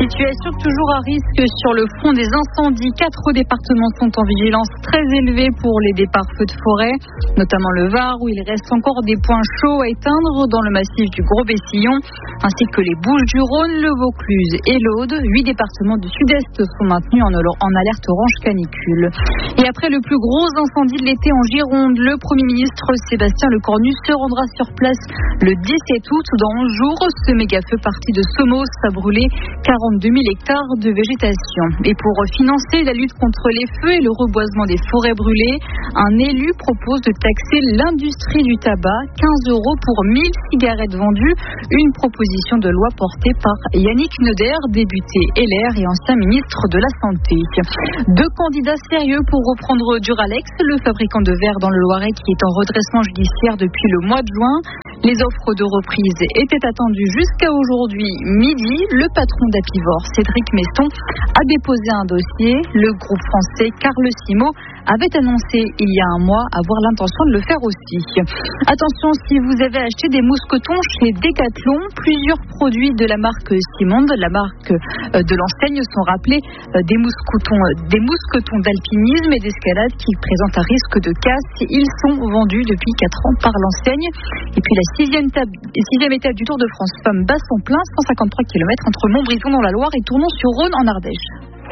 Situation toujours à risque sur le front des incendies. 4 départements sont en vigilance très élevée pour les départs feux de forêt, notamment le Var où il reste encore des points chauds à éteindre dans le massif du Gros-Bessillon, ainsi que les Bouches-du-Rhône, le Vaucluse et l'Aude. 8 départements du Sud-Est sont maintenus en alerte orange canicule. Et après le plus gros incendie de l'été en Gironde, le Premier ministre Sébastien Lecornu se rendra sur place le 17 août. Dans 11 jours, ce méga-feu parti de Somos a brûlé 42 000 hectares de végétation. Et pour financer la lutte contre les feux et le reboisement des forêts brûlées, un élu propose de taxer l'industrie du tabac, 15 € pour 1000 cigarettes vendues. Une proposition de loi portée par Yannick Neuder, député LR et ancien ministre de la Santé. 2 candidats sérieux pour reprendre Duralex, le fabricant de verre dans le Loiret qui est en redressement judiciaire depuis le mois de juin. Les offres de reprise étaient attendues jusqu'à aujourd'hui midi. Le patron d'Apivor, Cédric Meston, a déposé un dossier. Le groupe français Carlesimo avait annoncé il y a un mois avoir l'intention de le faire aussi. Attention, si vous avez acheté des mousquetons chez Decathlon, plusieurs produits de la marque Simonde, la marque de l'enseigne, sont rappelés des mousquetons d'alpinisme et d'escalade qui présentent un risque de casse. Ils sont vendus depuis 4 ans par l'enseigne. Et puis la 6e étape du Tour de France Femmes bat son plein, 153 km entre Montbrison dans la Loire et Tournon-sur-Rhône en Ardèche.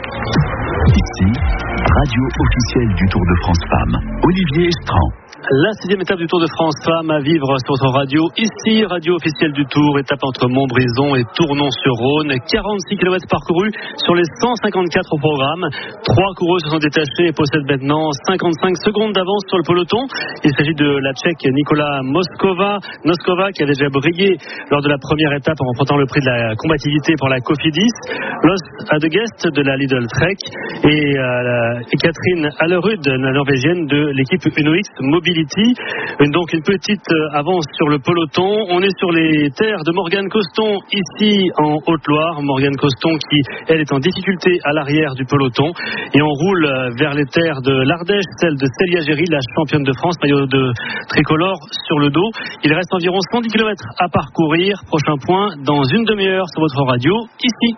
Ici, radio officielle du Tour de France Femmes, Olivier Estran. La 6e étape du Tour de France Femmes à vivre sur votre radio. Ici, radio officielle du Tour, étape entre Montbrison et Tournon-sur-Rhône. 46 km parcourus sur les 154 au programme. 3 coureuses se sont détachées et possèdent maintenant 55 secondes d'avance sur le peloton. Il s'agit de la Tchèque Nikola Noskova qui a déjà brillé lors de la première étape en remportant le prix de la combativité pour la Cofidis. Los Adegest de la Lidl Trek et Catherine Allerud, la norvégienne de l'équipe UnoX Mobility. Donc une petite avance sur le peloton. On est sur les terres de Morgane Coston ici en Haute-Loire. Morgane Coston qui, elle, est en difficulté à l'arrière du peloton. Et on roule vers les terres de l'Ardèche, celle de Célia Géry, la championne de France, maillot de tricolore sur le dos. Il reste environ 110 km à parcourir. Prochain point dans une demi-heure sur votre radio, ici.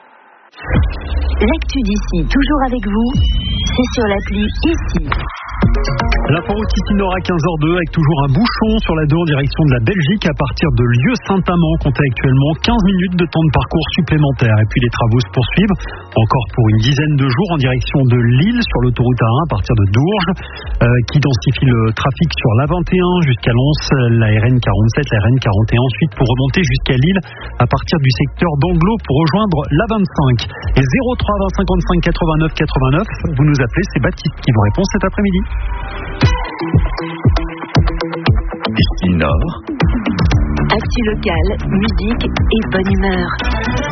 L'actu d'ici, toujours avec vous, c'est sur l'appli Ici. L'inforoute ici Nord à 15h02 avec toujours un bouchon sur la 2 en direction de la Belgique à partir de Lieu-Saint-Amand. Comptez actuellement 15 minutes de temps de parcours supplémentaire. Et puis les travaux se poursuivent encore pour une dizaine de jours en direction de Lille sur l'autoroute A1 à partir de Dourges qui densifie le trafic sur l'A21 jusqu'à Lens, la RN 47, la RN 41 ensuite pour remonter jusqu'à Lille à partir du secteur d'Anglo pour rejoindre l'A25. Et 03 20 55 89 89, vous nous appelez, c'est Baptiste qui vous répond cet après-midi. Ici Nord. Actu locale, musique et bonne humeur.